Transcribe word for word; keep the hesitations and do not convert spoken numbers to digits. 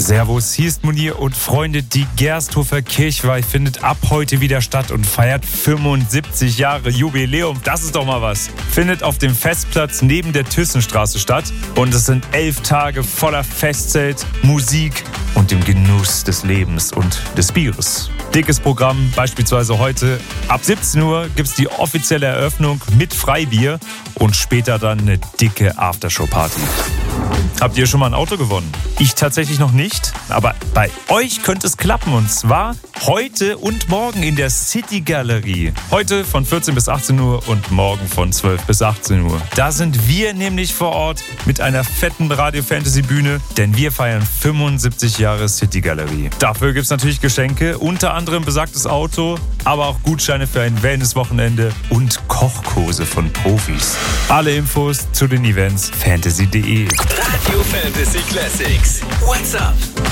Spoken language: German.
Servus, hier ist Munir und Freunde, die Gersthofer Kirchweih findet ab heute wieder statt und feiert fünfundsiebzig Jahre Jubiläum. Das ist doch mal was. Findet auf dem Festplatz neben der Thyssenstraße statt und es sind elf Tage voller Festzelt, Musik und dem Genuss des Lebens und des Bieres. Dickes Programm, beispielsweise heute ab siebzehn Uhr gibt es die offizielle Eröffnung mit Freibier und später dann eine dicke Aftershow-Party. Habt ihr schon mal ein Auto gewonnen? Ich tatsächlich noch nicht, aber bei euch könnte es klappen und zwar heute und morgen in der City Galerie. Heute von vierzehn bis achtzehn Uhr und morgen von zwölf bis achtzehn Uhr. Da sind wir nämlich vor Ort mit einer fetten Radio-Fantasy-Bühne, denn wir feiern fünfundsiebzig Jahre City Galerie. Dafür gibt es natürlich Geschenke, unter anderem besagtes Auto, aber auch Gutscheine für ein Wellness-Wochenende und Kochkurse von Profis. Alle Infos zu den Events fantasy punkt de. Radio Fantasy Classics. What's up?